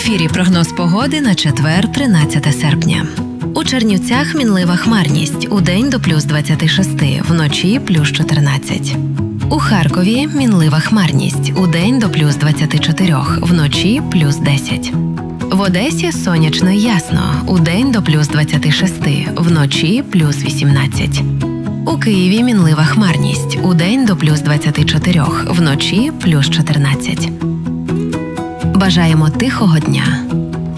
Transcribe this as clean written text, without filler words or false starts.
ефірі прогноз погоди на четвер, 13 серпня. У Чернівцях мінлива хмарність, удень до плюс 26, вночі плюс 14. У Харкові мінлива хмарність, удень до плюс 24, вночі плюс 10. В Одесі сонячно й ясно, удень до плюс 26, вночі плюс 18. У Києві мінлива хмарність, удень до плюс 24, вночі плюс 14. Бажаємо тихого дня.